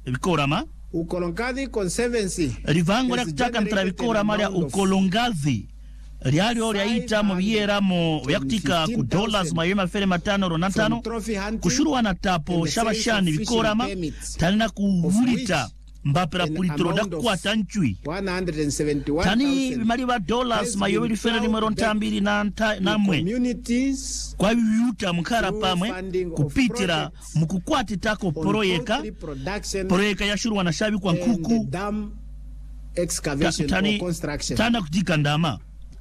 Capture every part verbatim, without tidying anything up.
bikorama Ukolongazi Conservancy rivango lya kutaka mtara bikorama lya ukolongazi Riali ori aita mo biera mo yakutika ku dollars mayema fere matano ronatano kushuru na tapo shabashani bikorama talina kuvulita mbapera pulitoro da kwata nchui tani bimali ba dollars mayobiri fere nimero ntambiri na namwe kwa biyuta mukara pamwe kupitira mukukwati tako poroyeka poroyeka yashuru na shabi kwa nkuku excavation or construction tana kutika ndama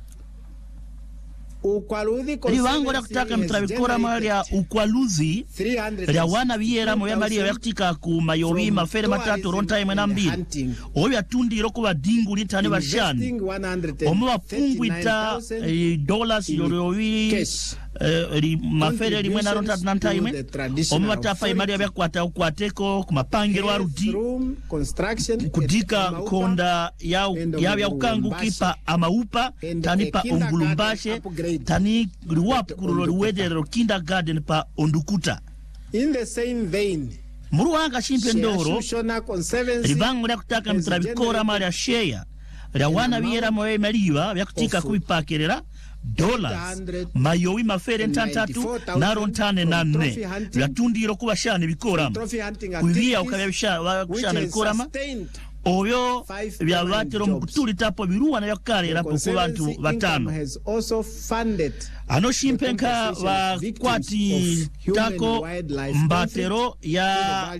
Riwango la kutaka mtrabikora maria ukwaluzi Ria wana biera moya maria yakutika ku mayowi mafere matatu ronta imena mbili Oyo ya tundi iroko wa dingu nita ni washani Omo wa fungu ita dollars yorowi mafere limena ronta nanta ime Omo wa tafa imaria bia kwata ukwateko kumapangiro wa rudi Kudika konda ya ya ukangu kipa ama upa Tanipa ongulumbashe Tani liwapu kurulori wedero kindergarten pa ondukuta. In the same vein, Muruanga shimpe ndoro, ribango ya kutaka mtrabikora mara ya sheya, ya wana viera moe mariwa, ya kutika kuipakerera, dollars, mayowi mafere ntantatu, narontane nane, ya tundi irokuwa shani bikorama, kuivia ukabia bishana bikorama, Oyo vya watero mkutuli tapo biruwa na yakari rapo kwa watu watano Ano shimpenka wa kwati tako mbatero ya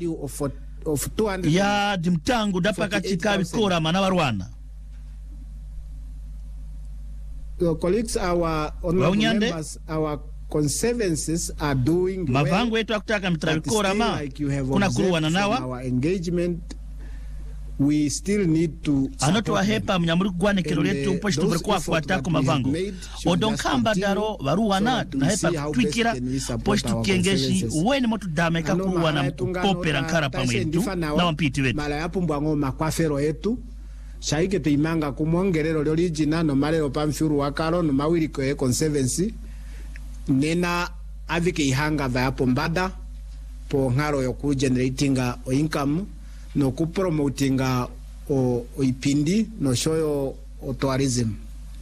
ya dimtangu dapa katika bikora manawarwana Your colleagues, our honorable members, our conservancies are doing Mavangu yetu akutaka mitrabikora ma Kuna kuruwa na nawa our engagement we still need to Anoto wa hepa mnyamuru guwane kilo letu Uposhi tuberkuwa kuwatako mavango Odonkamba daro waruwana Na hepa kutwikira Uposhi tukiengeshi Uweni motu dameka kuruwana Mkupopera nkara pametu Na wampiti wetu Mala yapu mbuango makwafero yetu Shaike tuimanga kumongerero Liorijina no malero pamfuru wakaro No mawiriko ye conservancy Nena avike ihanga Vayapo mbada Po ngaro yoku generatinga o income no kupromotinga o, o ipindi no shoyo o tourism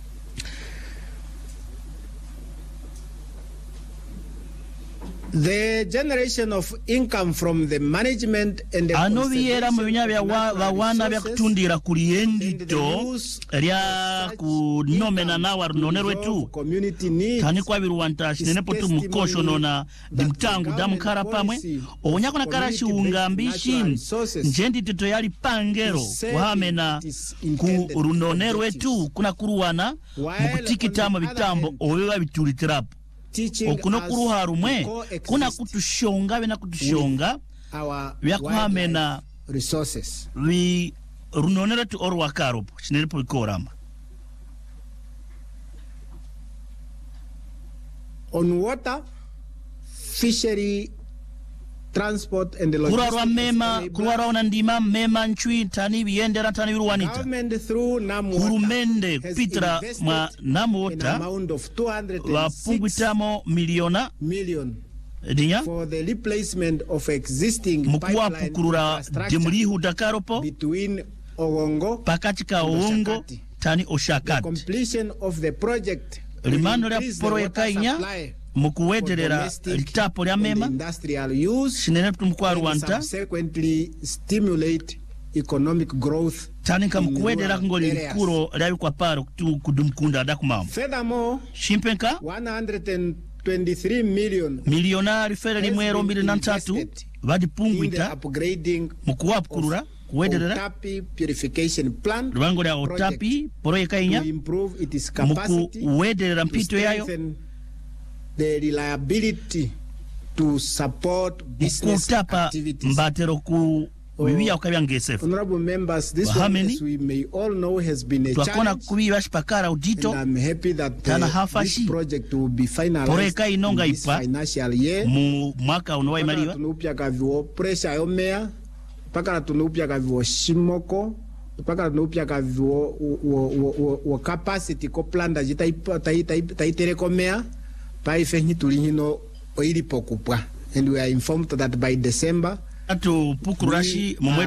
the generation of income from the management and the ano biera mu binyabya wa wana bya kutundira kuliyendito lya kunomena na warunonerwe tu tani kwa biruwanta shinenepo tu mukosho nona dimtangu damu kara pamwe onyako na karashi ungambishi njendi tito yali pangero wahamena ku runonerwe tu kuna kuruwana mukutikitama bitambo owewa bitulitirapo okuno kuruha rumwe kuna kutushonga bena kutushonga bya kuhamena resources we runonera tu orwa karopo chineripo ikorama on water fishery transport and the logistics kurarwa mema kurarwa onandima mema nchui tani biendera tani biruwanita kurumende kupitira mwa namuota wapungwitamo miliona million dinya for the replacement of existing mkuwa pukurura dimrihu dakaropo between Ogongo pakatika Ogongo tani Oshakati the completion of the project limano ya poroyeka inya mukuwederera litapo lya mema industrial use shinene tumkwaru wanta subsequently stimulate economic growth tanika mukuwedera ngoli likuro lya kwa paro kudumkunda dakumama furthermore shimpenka one hundred twenty-three million milionari fere limwero mbili na ntatu vadi pungwita upgrading mukuwapu kurura kuwederera Otapi purification plant rubango lya Otapi poroyeka inya improve its capacity mukuwederera mpito yayo the reliability to support business activities. Mbatero ku wibia ukabia ngesefu. Honorable members, this one, as we may all know, has been a challenge. Udito, and I'm happy that uh, this project will be finalized in this financial year. Mwaka unuwa imaliwa. Tunupia kaviwo pressure yomea. Pakala tunupia kaviwo shimoko. Pakala tunupia kaviwo capacity ko planda jita iterekomea. Paifenyi tulihino oili pokupwa. And we are informed that by December atu pukurashi